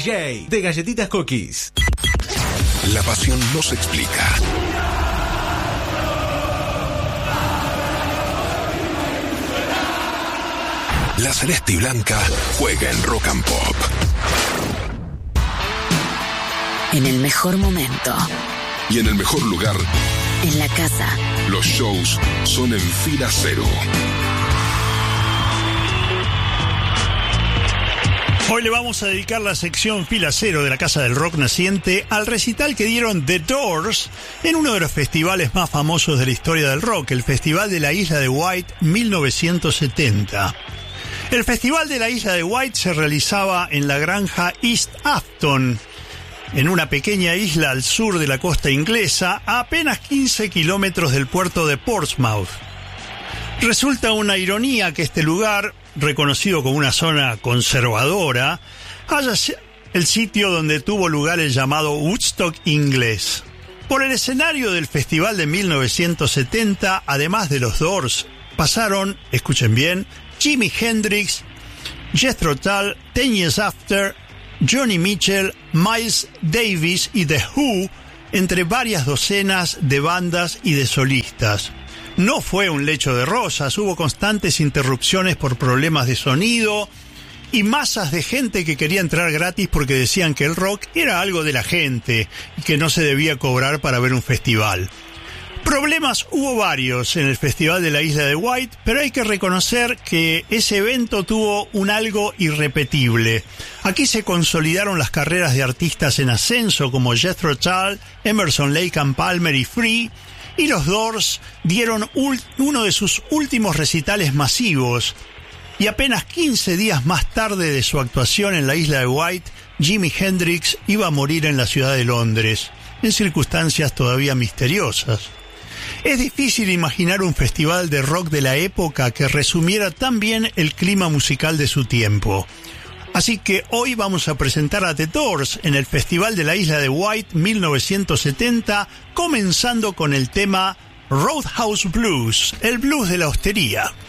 DJ de Galletitas Cookies. La pasión no se explica. La celeste y blanca juega en Rock and Pop. En el mejor momento. Y en el mejor lugar. En la casa. Los shows son en Fila Cero. Hoy le vamos a dedicar la sección Fila Cero de la Casa del Rock Naciente al recital que dieron The Doors en uno de los festivales más famosos de la historia del rock, el Festival de la Isla de Wight 1970. El Festival de la Isla de Wight se realizaba en la granja East Afton, en una pequeña isla al sur de la costa inglesa, a apenas 15 kilómetros del puerto de Portsmouth. Resulta una ironía que este lugar, reconocido como una zona conservadora, haya el sitio donde tuvo lugar el llamado Woodstock inglés. Por el escenario del festival de 1970, además de los Doors, pasaron, escuchen bien, Jimi Hendrix, Jethro Tull, 10 Years After, Joni Mitchell, Miles Davis y The Who, entre varias docenas de bandas y de solistas. No fue un lecho de rosas, hubo constantes interrupciones por problemas de sonido y masas de gente que quería entrar gratis porque decían que el rock era algo de la gente y que no se debía cobrar para ver un festival. Problemas hubo varios en el Festival de la Isla de Wight, pero hay que reconocer que ese evento tuvo un algo irrepetible. Aquí se consolidaron las carreras de artistas en ascenso como Jethro Tull, Emerson, Lake and Palmer y Free, y los Doors dieron uno de sus últimos recitales masivos. Y apenas 15 días más tarde de su actuación en la Isla de Wight, Jimi Hendrix iba a morir en la ciudad de Londres, en circunstancias todavía misteriosas. Es difícil imaginar un festival de rock de la época que resumiera tan bien el clima musical de su tiempo. Así que hoy vamos a presentar a The Doors en el Festival de la Isla de Wight 1970, comenzando con el tema Roadhouse Blues, el blues de la hostería.